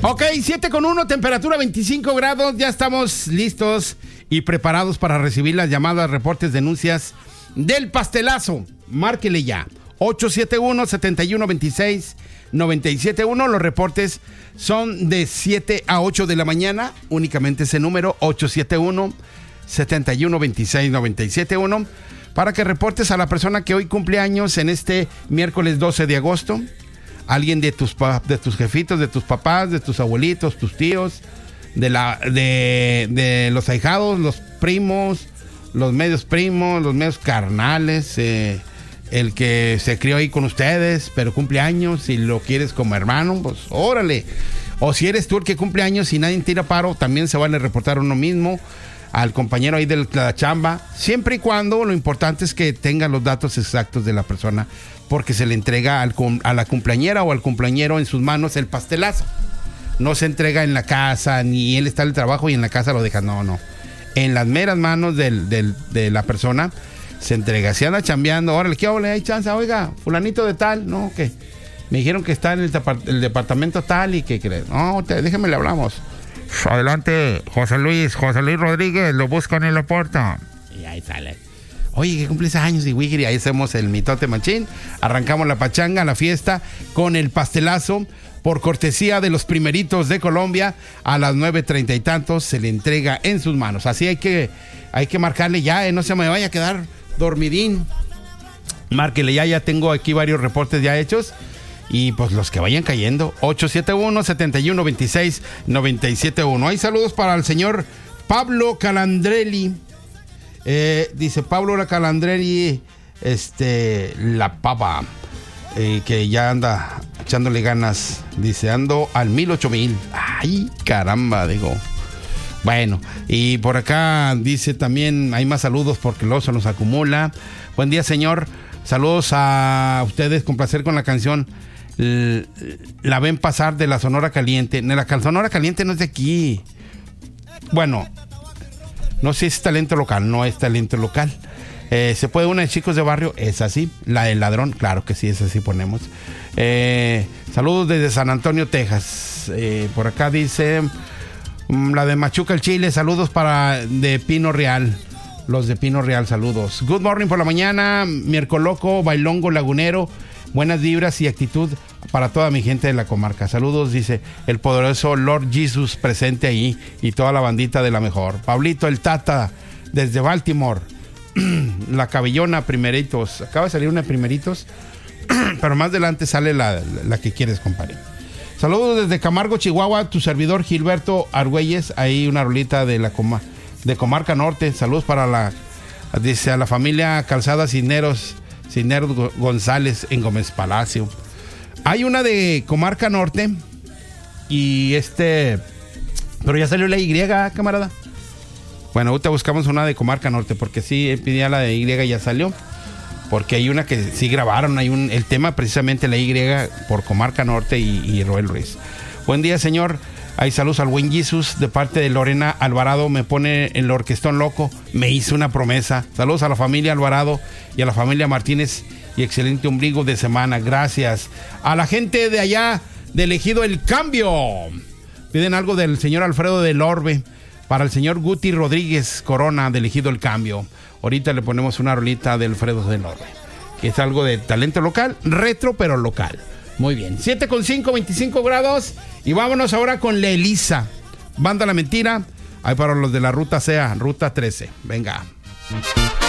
Ok, 7:1, temperatura 25 grados. Ya estamos listos y preparados para recibir las llamadas, reportes, denuncias del pastelazo. Márquele ya. 871-7126-971. Los reportes son de 7 a 8 de la mañana. Únicamente ese número, 871-7126-971. Para que reportes a la persona que hoy cumple años en este miércoles 12 de agosto. Alguien de tus jefitos, de tus papás, de tus abuelitos, tus tíos, de los ahijados, los primos, los medios carnales, el que se crió ahí con ustedes, pero cumple años, si lo quieres como hermano, pues órale. O si eres tú el que cumple años y nadie tira paro, también se vale reportar uno mismo al compañero ahí de la chamba, siempre y cuando lo importante es que tenga los datos exactos de la persona, porque se le entrega a la cumpleañera o al cumpleañero en sus manos el pastelazo. No se entrega en la casa, ni él está en el trabajo y en la casa lo deja, no. En las meras manos de la persona se entrega. Si anda chambeando, órale, ¿qué ole? Hay chance, oiga, fulanito de tal, no, que me dijeron que está en el departamento tal y que crees. No, déjeme le hablamos. Adelante, José Luis Rodríguez, lo buscan en la puerta. Y ahí sale. Oye, que cumples años y wigiri, ahí hacemos el mitote machín. Arrancamos la pachanga, la fiesta, con el pastelazo. Por cortesía de los primeritos de Colombia, a las 9:30 y tantos se le entrega en sus manos. Así hay que marcarle ya, no se me vaya a quedar dormidín. Márquele ya tengo aquí varios reportes ya hechos. Y pues los que vayan cayendo, 871-7126-971. Hay saludos para el señor Pablo Calandrelli. Dice Pablo Calandrelli, la pava, que ya anda echándole ganas. Dice, ando al 1000. Ay, caramba, digo. Bueno, y por acá dice también, hay más saludos porque luego se nos acumula. Buen día, señor. Saludos a ustedes, con placer con la canción La Ven Pasar de la Sonora Caliente. La Sonora Caliente no es de aquí. Bueno, no sé si es talento local, no es talento local. Se puede una de Chicos de Barrio, es así. La del Ladrón, claro que sí, es así ponemos. Saludos desde San Antonio, Texas. Por acá dice la de Machuca el Chile, saludos de Pino Real. Los de Pino Real, saludos. Good morning por la mañana, miércoles loco, bailongo, lagunero. Buenas vibras y actitud para toda mi gente de la comarca. Saludos, dice el poderoso Lord Jesus presente ahí y toda la bandita de la mejor. Pablito el Tata desde Baltimore. La Cabellona Primeritos. Acaba de salir una Primeritos, pero más adelante sale la que quieres, compadre. Saludos desde Camargo, Chihuahua. Tu servidor Gilberto Argüelles. Ahí una rolita de Comarca Norte. Saludos para dice a la familia Calzada Cisneros González en Gómez Palacio. Hay una de Comarca Norte y pero ya salió la Y, camarada. Bueno, ahorita buscamos una de Comarca Norte porque sí pedía la de Y, ya salió. Porque hay una que sí grabaron, el tema precisamente la Y por Comarca Norte y Roel Ruiz. Buen día, señor. Hay saludos al buen Jesus de parte de Lorena Alvarado. Me pone el orquestón loco. Me hizo una promesa. Saludos a la familia Alvarado y a la familia Martínez. Y excelente ombligo de semana. Gracias. A la gente de allá de Elegido El Cambio. Piden algo del señor Alfredo del Orbe. Para el señor Guti Rodríguez Corona de Elegido El Cambio. Ahorita le ponemos una rolita de Alfredo del Orbe. Que es algo de talento local. Retro, pero local. Muy bien. 7:5, 25 grados. Y vámonos ahora con la Elisa. Banda La Mentira. Ahí para los de la ruta Ruta 13. Venga.